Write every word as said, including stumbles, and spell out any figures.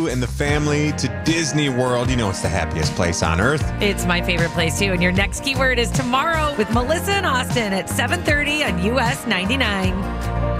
and the family to Disney World. You know it's the happiest place on earth. It's my favorite place, too. And your next keyword is tomorrow with Melissa and Austin at seven thirty on U S ninety-nine.